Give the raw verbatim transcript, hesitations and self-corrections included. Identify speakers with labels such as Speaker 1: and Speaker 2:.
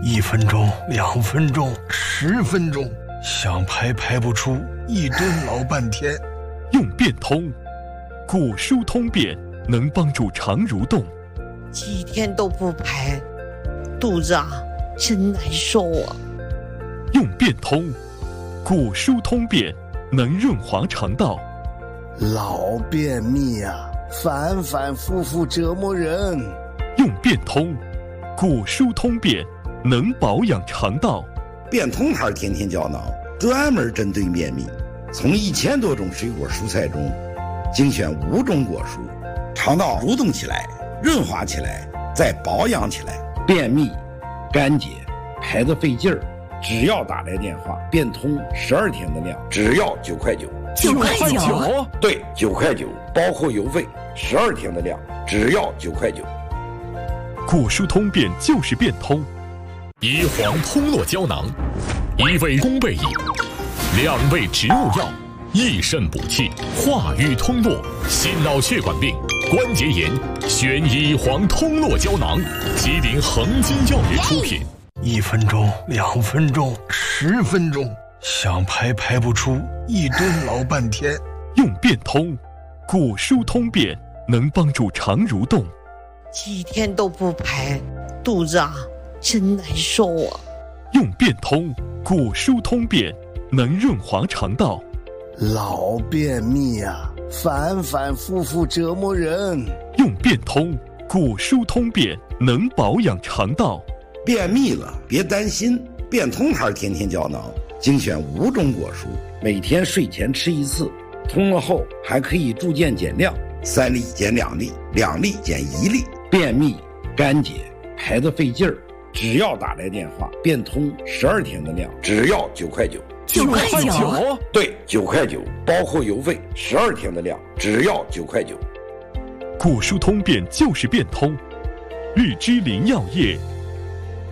Speaker 1: 一分钟、两分钟、十分钟，想排排不出，一蹲老半天。
Speaker 2: 用变通，古书通便能帮助肠蠕动。
Speaker 3: 几天都不排，肚子啊真难受啊。
Speaker 2: 用变通，古书通便能润滑肠道。
Speaker 4: 老便秘啊，反反复复折磨人。
Speaker 2: 用变通，古书通便能保养肠道。
Speaker 5: 变通牌天天胶囊专门针对便秘，从一千多种水果蔬菜中精选五种果蔬，肠道蠕动起来，润滑起来，再保养起来。便秘、干结、排得费劲儿，只要打来电话，变通十二天的量，只要九块九。
Speaker 6: 九块九？
Speaker 5: 对，九块九，包括邮费，十二天的量，只要九块九。
Speaker 2: 古书通便就是变通。
Speaker 7: 椰黄通络胶囊，一味宫贝饮，两味植物药，益肾补气，化瘀通络，心脑血管病、关节炎，选椰黄通络胶囊，吉林恒金药业出品。
Speaker 1: 一分钟、两分钟、十分钟，想排排不出，一蹲老半天。
Speaker 2: 用变通，古书通便能帮助肠蠕动。
Speaker 3: 几天都不排，肚子啊真难受啊。
Speaker 2: 用变通，古书通便能润滑肠道。
Speaker 4: 老便秘啊，反反复复折磨人。
Speaker 2: 用变通，古书通便能保养肠道。
Speaker 5: 便秘了别担心，变通牌天天胶囊精选五种果蔬，每天睡前吃一次，通了后还可以逐渐减量，三粒减两粒，两粒减一粒。便秘、干结、排得费劲儿，只要打来电话，变通十二天的量，只要九块九。
Speaker 6: 九块九？
Speaker 5: 对，九块九，包括邮费，十二天的量，只要九块九。
Speaker 2: 古书通便就是变通。荔枝林药业